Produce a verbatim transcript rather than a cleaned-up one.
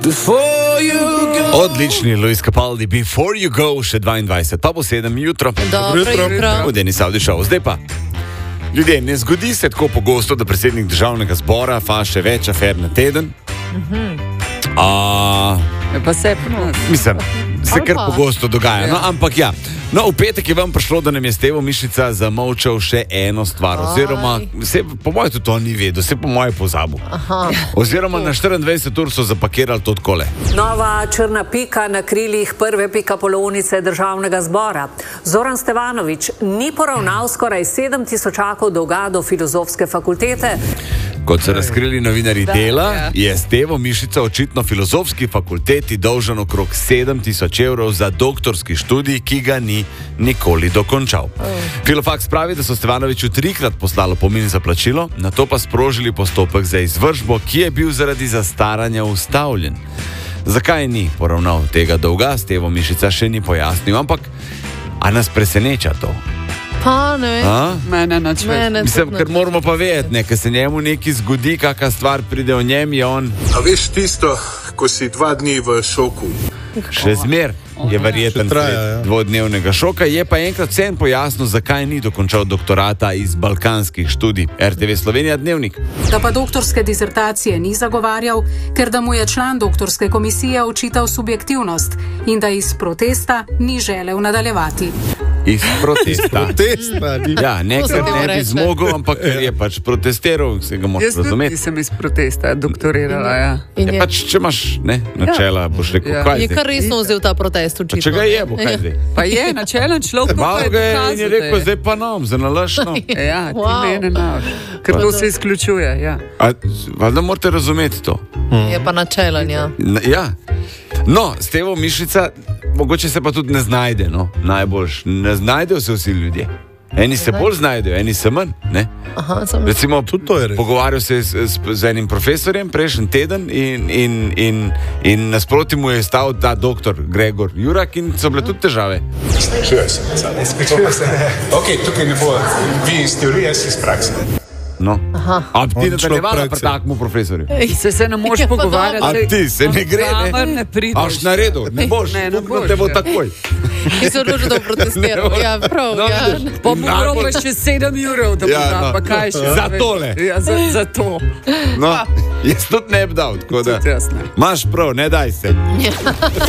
Odlični Luis Capaldi, Before You Go, še dvaindvajset, pa bo sedem jutro. Dobro jutro. V Deni Saudi Show. Zdaj pa, ljudje, ne zgodi se tako pogosto, da predsednik državnega zbora faše več afer na teden. Mhm. A, Pa se ponos. mislim, se Ali kar pa. pogosto dogaja, no, ampak ja. No, v petek je vam prišlo, da nam je Stevo Mišica zamolčal še eno stvar, oziroma, se, po mojem tudi to ni vedel, se po mojem pozabil. Aha. Oziroma na štiriindvajset ur so zapakirali to takole. Nova črna pika na krilih prve pikapolovnice državnega zbora. Zoran Stevanović ni poravnal skoraj sedem tisočakov dolga do filozofske fakultete. Kot so razkrili novinarji Dela, je Stevo Mišica očitno filozofski fakulteti dolžan okrog sedem tisoč evrov za doktorski študij, ki ga ni nikoli dokončal. Filofaks pravi, da so Stevanoviću trikrat poslali pomin za plačilo, nato pa sprožili postopek za izvršbo, ki je bil zaradi zastaranja ustavljen. Zakaj ni poravnal tega dolga, Stevo Mišica še ni pojasnil, ampak a nas preseneča to? Pa ne vem. A? Mene nač več. Mislim, ker moramo pa vedeti, ne, ker se njemu nekaj zgodi, kakšna stvar pride o njem, je on A veš tisto, ko si dva dni v šoku? še zmer, je verjeten sred dvodnevnega šoka, je pa enkrat vsem pojasnil, zakaj ni dokončal doktorata iz balkanskih študij. R T V Slovenija Dnevnik. Da pa doktorske disertacije ni zagovarjal, ker da mu je član doktorske komisije očital subjektivnost in da iz protesta ni želel nadaljevati. Iz protesta. Protesta, ni. Ja, nekaj To se ne bi reče. zmogel, ampak ker je pač protestiral, se ga moraš Jaz tudi razumeti. nisem iz protesta doktorirala, ja. In Je je, pač, če imaš ne, načela, boš rekel, Ja. kaj je zdaj? kar resno vzel ta protest, Pa očitno. Če ga je, bo kaj zdaj? Pa je načelen človek, pa Malo je ga je in je dokazal, rekel, da je. zdaj pa nam, za nalašno. Ja, ti Wow. mene naš. Ker to se izključuje, ja. A, valjda morate razumeti to. Je pa načelen, ja. N- Ja. No, Stevo Mišica, mogoče se pa tudi ne znajde, no, najboljš. Ne znajdejo se vsi ljudje. Eni se bolj znajdejo, eni se manj, ne? Aha, sem... Recimo, Tudi to je res. pogovarjal se je z, z, z enim profesorjem prejšnji teden in, in, in, in nasproti mu je stal ta doktor Gregor Jurak in so bile tudi težave. Čuje se. Izključuje se. Ok, tukaj ne bo. Vi iz teorije, jaz iz prakse. No. A bi ti On nadaljevala človek pri se- takmu profesorju? Se se ne moreš Je pa pogovarjati. A ti se ne gre, Kamor ne? ne prideš. A boš naredil, ne boš, Ne, ne puknil boš, te bo ja. takoj. Ki se odločil, da bo protestiral. Ne, Ja, prav, no, ja. vidiš. Pa mu Najbolj- probaš še sedem jurov, da bo Ja, ja, no. pa kaj še. Za tole. Ja, za, za to. No, jaz tudi ne bi dal, tako da Tudi jaz ne. imaš prav, ne daj se.